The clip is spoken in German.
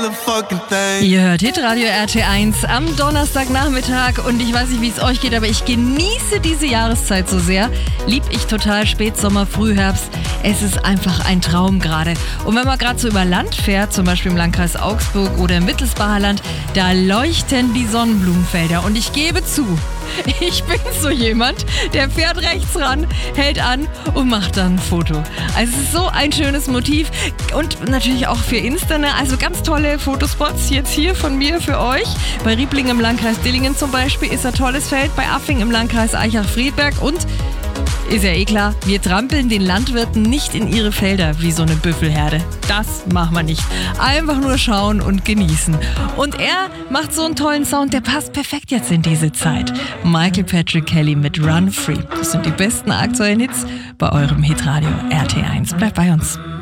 motherfucking thing. Ihr hört Hitradio RT1 am Donnerstagnachmittag und ich weiß nicht, wie es euch geht, aber ich genieße diese Jahreszeit so sehr. Lieb ich total, Spätsommer, Frühherbst. Es ist einfach ein Traum gerade. Und wenn man gerade so über Land fährt, zum Beispiel im Landkreis Augsburg oder im Mittelsbacher Land, da leuchten die Sonnenblumenfelder. Und ich gebe zu, ich bin so jemand, der fährt rechts ran, hält an und macht dann ein Foto. Also es ist so ein schönes Motiv und natürlich auch für Insta, ne? Also ganz tolle Fotospots jetzt hier von mir für euch. Bei Riebling im Landkreis Dillingen zum Beispiel ist ein tolles Feld, bei Affing im Landkreis Aichach-Friedberg und ist ja eh klar, wir trampeln den Landwirten nicht in ihre Felder wie so eine Büffelherde. Das machen wir nicht. Einfach nur schauen und genießen. Und er macht so einen tollen Sound, der passt perfekt jetzt in diese Zeit. Michael Patrick Kelly mit Run Free. Das sind die besten aktuellen Hits bei eurem Hitradio RT1. Bleibt bei uns.